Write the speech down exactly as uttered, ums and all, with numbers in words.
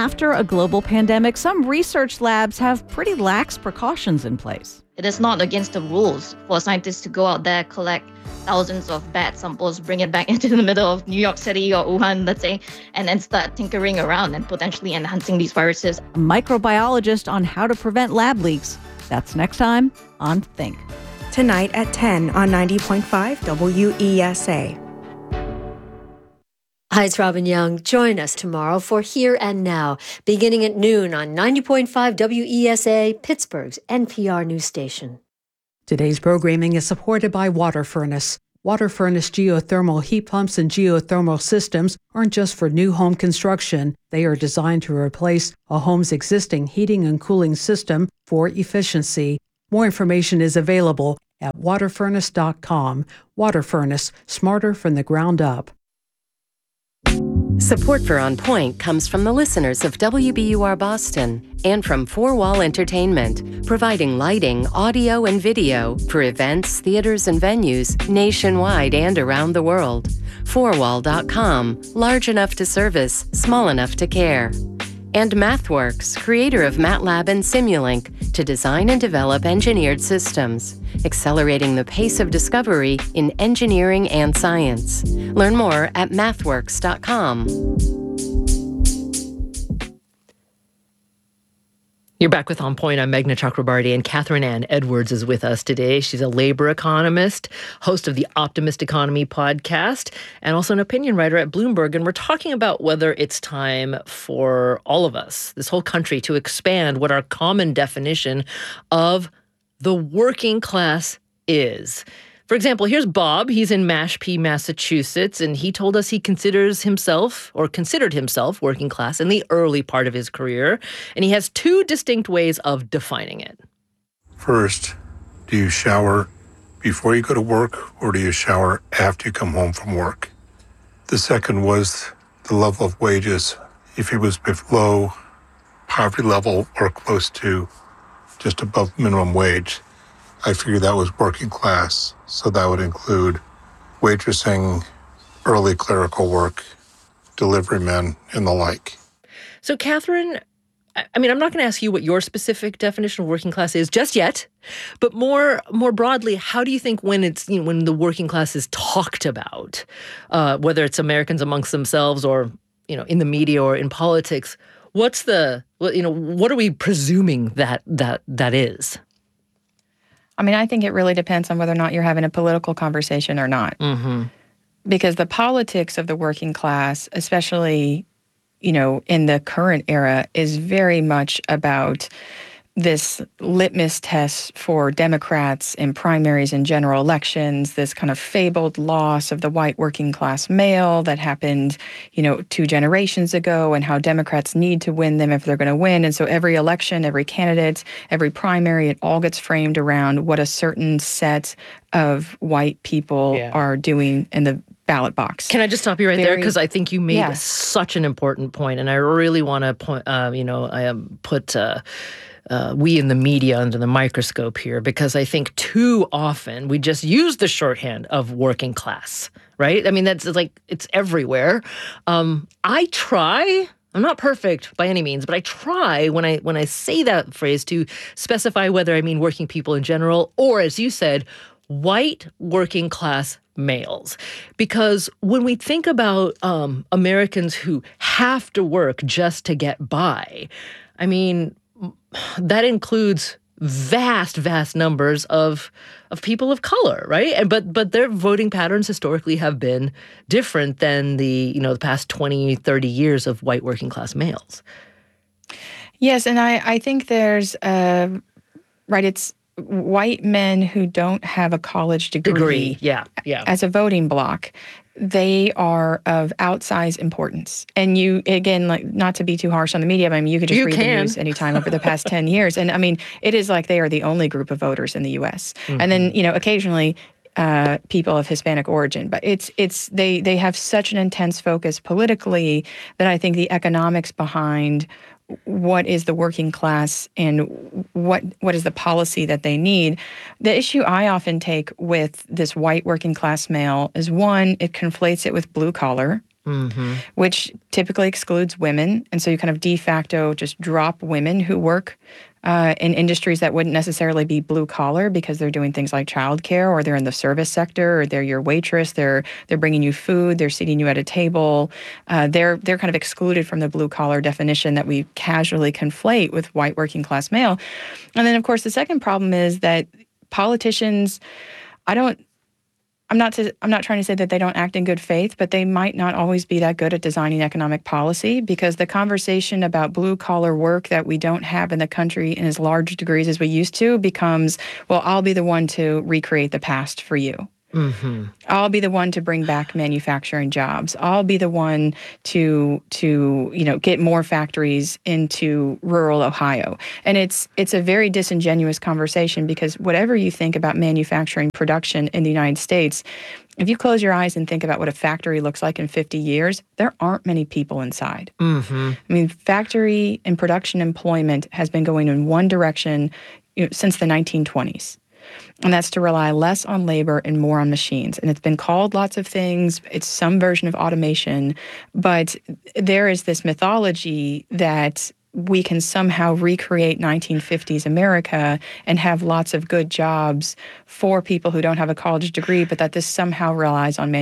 after a global pandemic, some research labs have pretty lax precautions in place. It is not against the rules for scientists to go out there, collect thousands of bad samples, bring it back into the middle of New York City or Wuhan, let's say, and then start tinkering around and potentially enhancing these viruses. A microbiologist on how to prevent lab leaks. That's next time on Think. Tonight at ten on ninety point five W E S A. Hi, it's Robin Young. Join us tomorrow for Here and Now, beginning at noon on ninety point five W E S A, Pittsburgh's N P R news station. Today's programming is supported by Water Furnace. Water Furnace geothermal heat pumps and geothermal systems aren't just for new home construction. They are designed to replace a home's existing heating and cooling system for efficiency. More information is available at water furnace dot com. Water Furnace, smarter from the ground up. Support for On Point comes from the listeners of W B U R Boston and from Four Wall Entertainment, providing lighting, audio, and video for events, theaters, and venues nationwide and around the world. four wall dot com, large enough to service, small enough to care. And MathWorks, creator of MATLAB and Simulink, to design and develop engineered systems, accelerating the pace of discovery in engineering and science. Learn more at mathworks dot com. You're back with On Point. I'm Meghna Chakrabarty, and Catherine Ann Edwards is with us today. She's a labor economist, host of the Optimist Economy podcast, and also an opinion writer at Bloomberg. And we're talking about whether it's time for all of us, this whole country, to expand what our common definition of the working class is. For example, here's Bob. He's in Mashpee, Massachusetts, and he told us he considers himself or considered himself working class in the early part of his career. And he has two distinct ways of defining it. First, do you shower before you go to work, or do you shower after you come home from work? The second was the level of wages. If he was below poverty level or close to just above minimum wage, I figured that was working class. So that would include waitressing, early clerical work, delivery men, and the like. So, Catherine, I mean, I'm not going to ask you what your specific definition of working class is just yet, but more more broadly, how do you think when it's, you know, when the working class is talked about, uh, whether it's Americans amongst themselves or, you know, in the media or in politics, what's the, you know, what are we presuming that that that is? I mean, I think it really depends on whether or not you're having a political conversation or not. Mm-hmm. Because the politics of the working class, especially, you know, in the current era, is very much about this litmus test for Democrats in primaries and general elections, this kind of fabled loss of the white working class male that happened, you know, two generations ago, and how Democrats need to win them if they're going to win. And so every election, every candidate, every primary, it all gets framed around what a certain set of white people yeah. are doing in the ballot box. Can I just stop you right Very, there? Because I think you made yeah. such an important point, and I really want to point, uh, you know, I um, put uh, uh, we in the media under the microscope here, because I think too often we just use the shorthand of working class, right? I mean, that's like, it's everywhere. Um, I try. I'm not perfect by any means, but I try when I when I say that phrase to specify whether I mean working people in general or, as you said, white working class males. Because when we think about um, Americans who have to work just to get by, I mean, that includes vast, vast numbers of of people of color, right? And but but their voting patterns historically have been different than the, you know, the past twenty, thirty years of white working class males. Yes, and I, I think there's, uh, right, it's white men who don't have a college degree, degree. Yeah, yeah. as a voting bloc. They are of outsized importance. And you, again, like, not to be too harsh on the media, but I mean, you could just you read can. the news anytime over the past ten years. And I mean, it is like they are the only group of voters in the U S. Mm-hmm. And then, you know, occasionally uh, people of Hispanic origin. But it's, it's, they, they have such an intense focus politically that I think the economics behind what is the working class and what what is the policy that they need. The issue I often take with this white working class male is, one, it conflates it with blue collar. Mm-hmm. which typically excludes women. And so you kind of de facto just drop women who work uh, in industries that wouldn't necessarily be blue collar because they're doing things like childcare, or they're in the service sector, or they're your waitress. They're they're bringing you food. They're seating you at a table. Uh, they're they're kind of excluded from the blue collar definition that we casually conflate with white working class male. And then, of course, the second problem is that politicians, I don't. I'm not to, I'm not trying to say that they don't act in good faith, but they might not always be that good at designing economic policy, because the conversation about blue-collar work that we don't have in the country in as large degrees as we used to becomes, well, I'll be the one to recreate the past for you. Mm-hmm. I'll be the one to bring back manufacturing jobs. I'll be the one to to you know get more factories into rural Ohio. And it's it's a very disingenuous conversation, because whatever you think about manufacturing production in the United States, if you close your eyes and think about what a factory looks like in fifty years, there aren't many people inside. Mm-hmm. I mean, factory and production employment has been going in one direction, you know, since the nineteen twenties. And that's to rely less on labor and more on machines. And it's been called lots of things. It's some version of automation. But there is this mythology that we can somehow recreate nineteen fifties America and have lots of good jobs for people who don't have a college degree, but that this somehow relies on